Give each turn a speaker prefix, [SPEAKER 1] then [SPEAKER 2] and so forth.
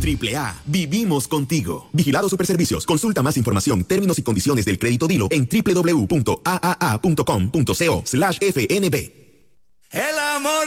[SPEAKER 1] AAA, vivimos contigo. Vigilado Superservicios. Consulta más información, términos y condiciones del crédito Dilo en www.aaa.com.co/fnb.
[SPEAKER 2] El amor